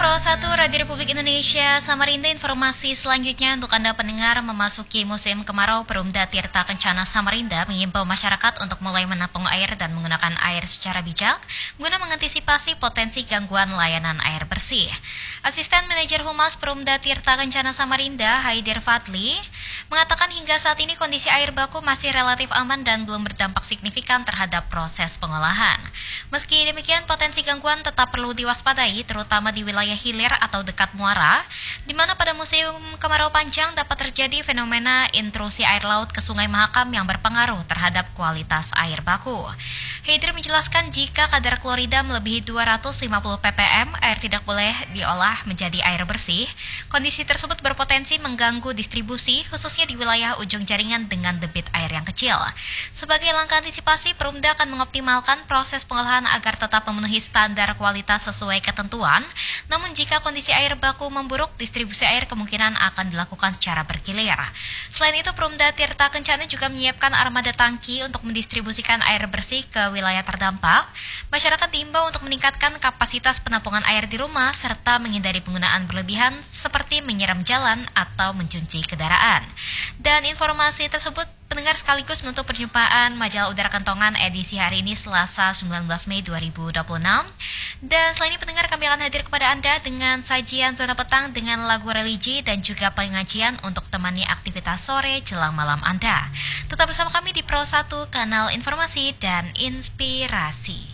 Pro 1 Radio Republik Indonesia, Samarinda. Informasi selanjutnya untuk Anda pendengar, memasuki musim kemarau, Perumda Tirta Kencana Samarinda mengimbau masyarakat untuk mulai menampung air dan menggunakan air secara bijak guna mengantisipasi potensi gangguan layanan air bersih. Asisten Manajer Humas Perumda Tirta Kencana Samarinda, Haidir Fadli, mengatakan hingga saat ini kondisi air baku masih relatif aman dan belum berdampak signifikan terhadap proses pengolahan. Meski demikian, potensi gangguan tetap perlu diwaspadai, terutama di wilayah hilir atau dekat muara, di mana pada musim kemarau panjang dapat terjadi fenomena intrusi air laut ke Sungai Mahakam yang berpengaruh terhadap kualitas air baku. Haidir menjelaskan jika kadar klorida melebihi 250 ppm, air tidak boleh diolah menjadi air bersih. Kondisi tersebut berpotensi mengganggu distribusi, khususnya di wilayah ujung jaringan dengan debit air yang kecil. Sebagai langkah antisipasi, Perumda akan mengoptimalkan proses pengolahan agar tetap memenuhi standar kualitas sesuai ketentuan. Namun jika kondisi air baku memburuk, distribusi air kemungkinan akan dilakukan secara bergilir. Selain itu, Perumda Tirta Kencana juga menyiapkan armada tangki untuk mendistribusikan air bersih ke wilayah terdampak. Masyarakat diimbau untuk meningkatkan kapasitas penampungan air di rumah serta menghindari penggunaan berlebihan seperti menyiram jalan atau mencuci kendaraan. Dan informasi tersebut pendengar sekaligus menutup perjumpaan Majalah Udara Kentongan edisi hari ini Selasa 19 Mei 2026. Dan selain ini pendengar, kami akan hadir kepada Anda dengan sajian Zona Petang dengan lagu religi dan juga pengajian untuk temani aktivitas sore jelang malam Anda. Tetap bersama kami di Pro 1, kanal informasi dan inspirasi.